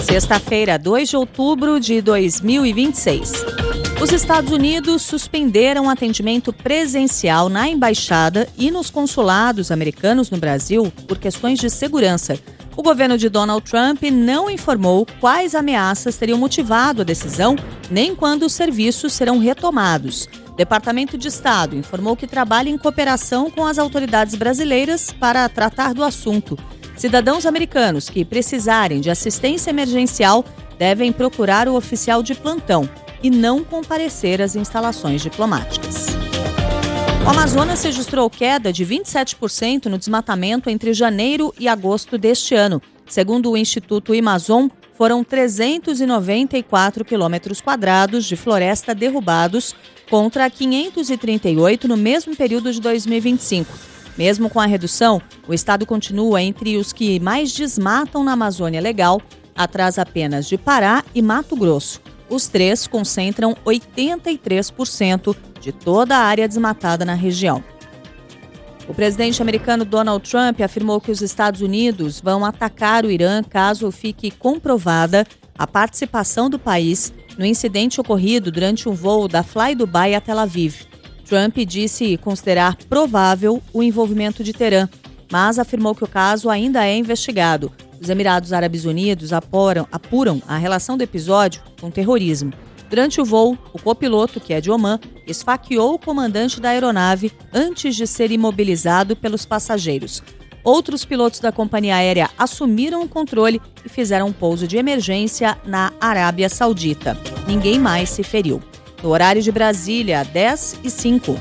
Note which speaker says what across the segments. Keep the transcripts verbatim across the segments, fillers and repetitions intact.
Speaker 1: Sexta-feira, dois de outubro de dois mil e vinte e seis. Os Estados Unidos suspenderam o atendimento presencial na embaixada e nos consulados americanos no Brasil por questões de segurança. O governo de Donald Trump não informou quais ameaças teriam motivado a decisão, nem quando os serviços serão retomados. O Departamento de Estado informou que trabalha em cooperação com as autoridades brasileiras para tratar do assunto. Cidadãos americanos que precisarem de assistência emergencial devem procurar o oficial de plantão e não comparecer às instalações diplomáticas. O Amazonas registrou queda de vinte e sete por cento no desmatamento entre janeiro e agosto deste ano. Segundo o Instituto Imazon, foram trezentos e noventa e quatro quilômetros quadrados de floresta derrubados contra quinhentos e trinta e oito no mesmo período de dois mil e vinte e cinco. Mesmo com a redução, o estado continua entre os que mais desmatam na Amazônia Legal, atrás apenas de Pará e Mato Grosso. Os três concentram oitenta e três por cento de toda a área desmatada na região. O presidente americano Donald Trump afirmou que os Estados Unidos vão atacar o Irã caso fique comprovada a participação do país no incidente ocorrido durante um voo da Fly Dubai a Tel Aviv. Trump disse considerar provável o envolvimento de Teherã, mas afirmou que o caso ainda é investigado. Os Emirados Árabes Unidos apuram, apuram a relação do episódio com terrorismo. Durante o voo, o copiloto, que é de Omã, esfaqueou o comandante da aeronave antes de ser imobilizado pelos passageiros. Outros pilotos da companhia aérea assumiram o controle e fizeram um pouso de emergência na Arábia Saudita. Ninguém mais se feriu. No horário de Brasília, dez e cinco.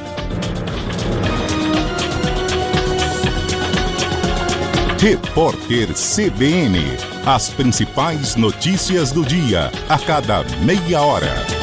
Speaker 2: Repórter C B N. As principais notícias do dia, a cada meia hora.